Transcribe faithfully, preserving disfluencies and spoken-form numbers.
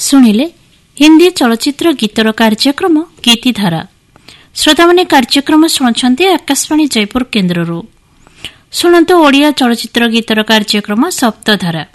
ଶୁଣିଲେ ହିନ୍ଦୀ ଚଳଚ୍ଚିତ୍ର ଗୀତର କାର୍ଯ୍ୟକ୍ରମ ଗୀତିଧାରା। ଶ୍ରୋତାମାନେ କାର୍ଯ୍ୟକ୍ରମ ଶୁଣୁଛନ୍ତି ଆକାଶବାଣୀ ଜୟପୁର କେନ୍ଦ୍ରରୁ। ଶୁଣନ୍ତୁ ଓଡ଼ିଆ ଚଳଚ୍ଚିତ୍ର ଗୀତର କାର୍ଯ୍ୟକ୍ରମ ସପ୍ତଧାରା।